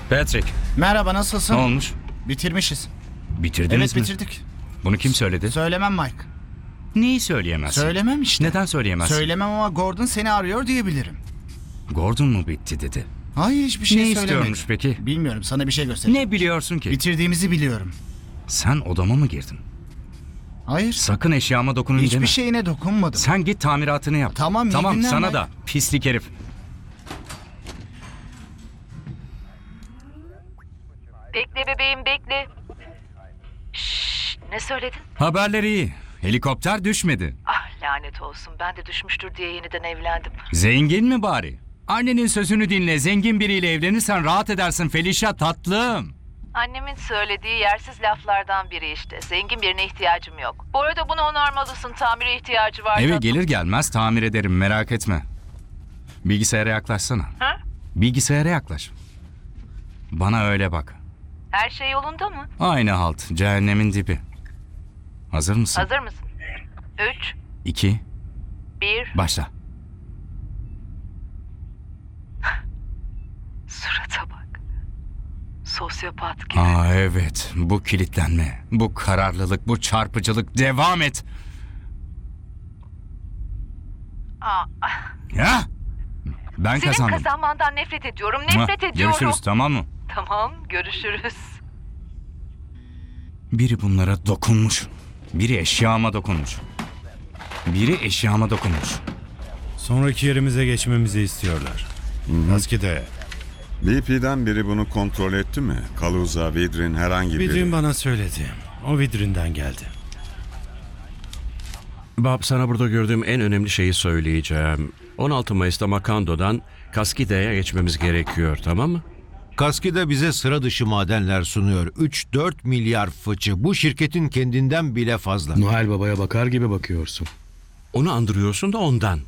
Patrick, Merhaba, ne nasılsın? olmuş? Bitirmişiz. Bitirdiniz Evet, mi? bitirdik. Bunu kim söyledi? Söylemem Mike. Neyi söyleyemezsin? Söylemem işte. Neden söyleyemezsin? Söylemem ama Gordon seni arıyor diyebilirim. Gordon mu bitti dedi? Hayır, hiçbir şey Ne söylemedi. istiyormuş peki? Bilmiyorum, sana bir şey göstereyim. Ne biliyorsun ki? Bitirdiğimizi biliyorum. Sen odama mı girdin? Hayır. Sakın eşyama dokunun Hiçbir deme. şeyine dokunmadım. Sen git tamiratını yap. Tamam, iyi Tamam, günler sana Mike. da pislik herif. Bekle bebeğim, bekle. Şşş, ne söyledin? Haberleri iyi. Helikopter düşmedi. Ah lanet olsun, ben de düşmüştür diye yeniden evlendim. Zengin mi bari? Annenin sözünü dinle. Zengin biriyle evlenirsen rahat edersin Felicia tatlım. Annemin söylediği yersiz laflardan biri işte. Zengin birine ihtiyacım yok. Bu arada bunu onarmalısın, tamire ihtiyacı var. Eve tatlım. gelir gelmez tamir ederim, merak etme. Bilgisayara yaklaşsana. Ha? Bilgisayara yaklaş. Bana öyle bak. Her şey yolunda mı? Aynı halt. Cehennemin dibi. Hazır mısın? Hazır mısın? 3, 2, 1, başla. surata bak. Sosyopat gibi. Aa evet. Bu kilitlenme. Bu kararlılık. Bu çarpıcılık. Devam et. Aa, Ya! Ben senin kazandım. kazanmandan nefret ediyorum, Ha, nefret ediyorum. görüşürüz, tamam mı? Tamam, görüşürüz. Biri bunlara dokunmuş. Biri eşyama dokunmuş. Biri eşyama dokunmuş. Sonraki yerimize geçmemizi istiyorlar. Kaskide. BP'den biri bunu kontrol etti mi? Kaluza, Vidrin, herhangi biri. Vidrin bana söyledi. O Vidrin'den geldi. Bob, sana burada gördüğüm en önemli şeyi söyleyeceğim. 16 Mayıs'ta Makando'dan Kaskide'ye geçmemiz gerekiyor, tamam mı? Kaskide bize sıra dışı madenler sunuyor. 3-4 milyar fıçı. Bu şirketin kendinden bile fazla. Noel Baba'ya bakar gibi bakıyorsun. Onu andırıyorsun da ondan.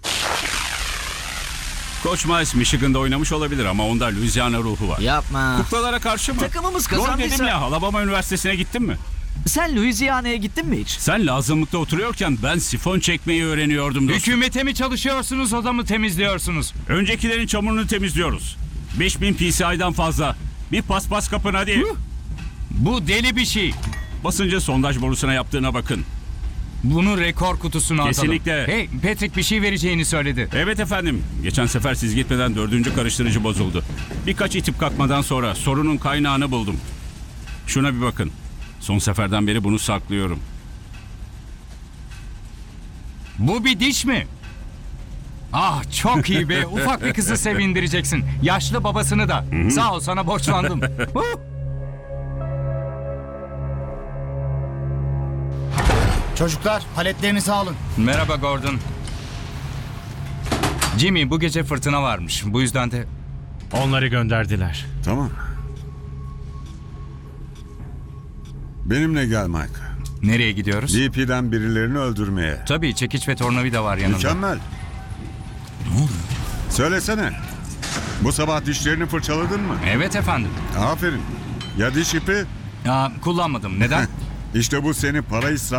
Koç Miles Michigan'da oynamış olabilir ama onda Louisiana ruhu var. Yapma. Kuklalara karşı mı? Takımımız Gol kazandıysa... dedim ya, Alabama Üniversitesi'ne gittin mi? Sen Louisiana'ya gittin mi hiç? Sen lazımlıkta oturuyorken ben sifon çekmeyi öğreniyordum dostum. Hükümete mi çalışıyorsunuz, odamı temizliyorsunuz? Öncekilerin çamurunu temizliyoruz. 5000 PCI'den fazla. Bir paspas kapın hadi. Bu deli bir şey. Basıncı sondaj borusuna yaptığına bakın. Bunu rekor kutusuna atalım. Kesinlikle. Hey, Patrick bir şey vereceğini söyledi. Evet efendim. Geçen sefer siz gitmeden 4. karıştırıcı bozuldu. Birkaç itip kalkmadan sonra sorunun kaynağını buldum. Şuna bir bakın. Son seferden beri bunu saklıyorum. Bu bir diş mi? Ah çok iyi be. Ufak bir kızı sevindireceksin. Yaşlı babasını da. Sağ ol, sana borçlandım. Çocuklar, paletlerinizi alın. Merhaba Gordon. Jimmy, bu gece fırtına varmış. Bu yüzden de... Onları gönderdiler. Tamam. Benimle gel Mike. Nereye gidiyoruz? BP'den birilerini öldürmeye. Tabii, çekiç ve tornavida var yanında. Mükemmel. Ne oluyor? Söylesene. Bu sabah dişlerini fırçaladın mı? Evet efendim. Aferin. Ya diş ipi? Kullanmadım. Neden? İşte bu seni para israfı